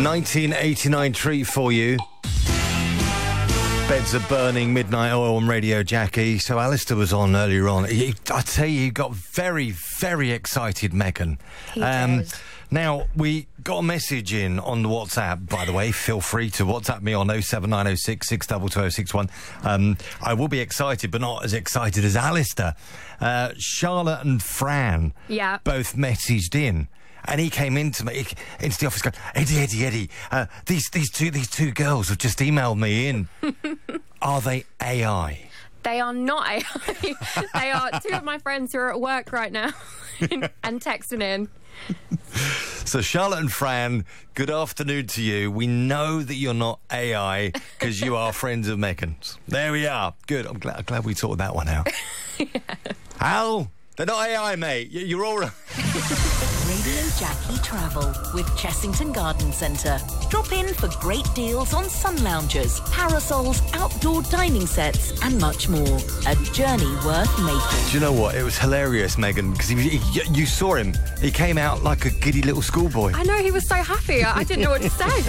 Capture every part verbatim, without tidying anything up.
nineteen eighty-nine treat for you. Beds are burning, Midnight Oil on Radio Jackie. So Alistair was on earlier on. He, I tell you, he got very, very excited, Megan. He um, did. Now, we got a message in on the WhatsApp, by the way. Feel free to WhatsApp me on oh seven nine oh six, six two two oh six one. Um, I will be excited, but not as excited as Alistair. Uh, Charlotte and Fran yeah. both messaged in. And he came into me, into the office going, Eddie, Eddie, Eddie, uh, these, these, two, these two girls have just emailed me in. Are they A I? They are not A I. They are two of my friends who are at work right now and texting in. So Charlotte and Fran, good afternoon to you. We know that you're not A I because you are friends of Megan's. There we are. Good. I'm glad, I'm glad we sorted that one out. Yeah. Al, they're not A I, mate. You're all right. Radio Jackie Travel with Chessington Garden Centre. Drop in for great deals on sun loungers, parasols, outdoor dining sets and much more. A journey worth making. Do you know what? It was hilarious, Megan, because he, he, you saw him. He came out like a giddy little schoolboy. I know, he was so happy. I didn't know what to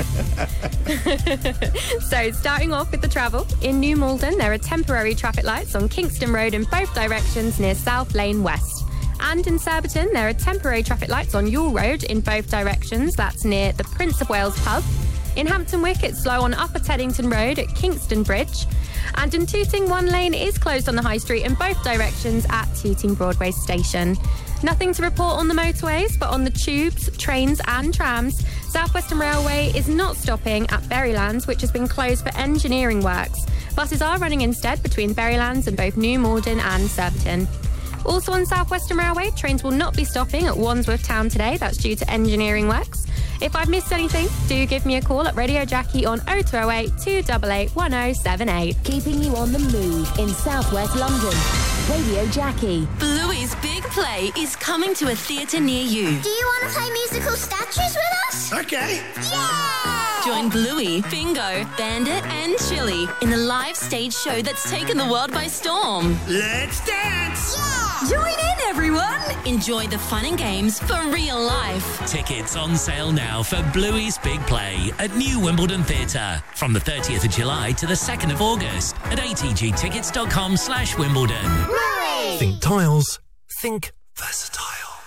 say. So, starting off with the travel. In New Malden, there are temporary traffic lights on Kingston Road in both directions near South Lane West. And in Surbiton, there are temporary traffic lights on Yule Road in both directions. That's near the Prince of Wales pub. In Hampton Wick, it's slow on Upper Teddington Road at Kingston Bridge. And in Tooting, one lane is closed on the High Street in both directions at Tooting Broadway Station. Nothing to report on the motorways, but on the tubes, trains and trams, South Western Railway is not stopping at Berrylands, which has been closed for engineering works. Buses are running instead between Berrylands and both New Malden and Surbiton. Also on South Western Railway, trains will not be stopping at Wandsworth Town today. That's due to engineering works. If I've missed anything, do give me a call at Radio Jackie on oh two oh eight, two eight eight, one oh seven eight. Keeping you on the move in southwest London. Radio Jackie. Bluey's Big Play is coming to a theatre near you. Do you want to play musical statues with us? Okay. Yeah! Join Bluey, Bingo, Bandit and Chili in the live stage show that's taken the world by storm. Let's dance! Yeah! Join in, everyone! Enjoy the fun and games for real life. Tickets on sale now for Bluey's Big Play at New Wimbledon Theatre from the thirtieth of July to the second of August at atgtickets.com slash Wimbledon. Bluey! Think tiles, think versatile.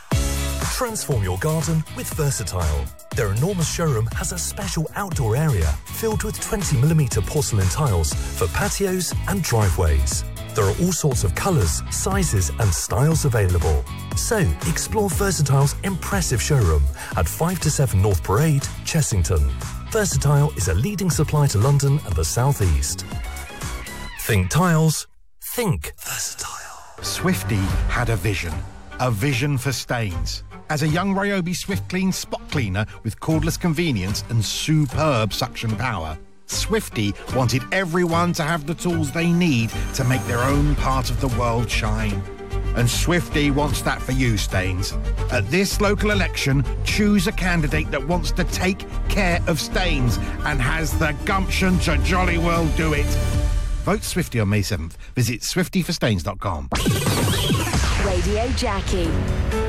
Transform your garden with Versatile. Their enormous showroom has a special outdoor area filled with twenty millimetre porcelain tiles for patios and driveways. There are all sorts of colours, sizes and styles available. So, explore Versatile's impressive showroom at five to seven North Parade, Chessington. Versatile is a leading supplier to London and the South East. Think tiles, think Versatile. Swifty had a vision. A vision for stains. As a young Ryobi Swift Clean spot cleaner with cordless convenience and superb suction power, Swifty wanted everyone to have the tools they need to make their own part of the world shine. And Swifty wants that for you, Stains. At this local election, choose a candidate that wants to take care of stains and has the gumption to jolly well do it. Vote Swifty on May seventh. Visit swifty for stains dot com. Radio Jackie.